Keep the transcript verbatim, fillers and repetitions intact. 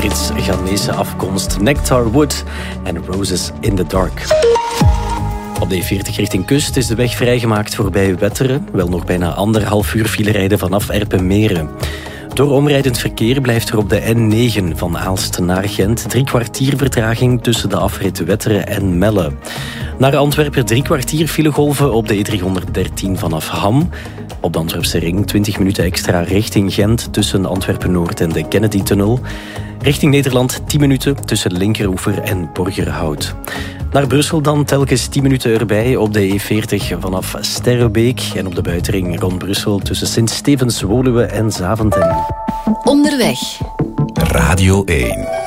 Brits-Ghanese afkomst. Nectar Wood en Roses in the Dark. Op de E veertig richting kust is de weg vrijgemaakt voorbij Wetteren. Wel nog bijna anderhalf uur file rijden vanaf Erpenmeren. Door omrijdend verkeer blijft er op de N negen van Aalst naar Gent drie kwartier vertraging tussen de afrit Wetteren en Melle. Naar Antwerpen drie kwartier filegolven op de E driehonderddertien vanaf Ham. Op de Antwerpse ring twintig minuten extra richting Gent tussen Antwerpen-Noord en de Kennedy-tunnel. Richting Nederland tien minuten tussen Linkeroever en Borgerhout. Naar Brussel dan telkens tien minuten erbij op de E veertig vanaf Sterrebeek en op de buitenring rond Brussel tussen Sint-Stevens-Woluwe en Zaventem. Onderweg. Radio één.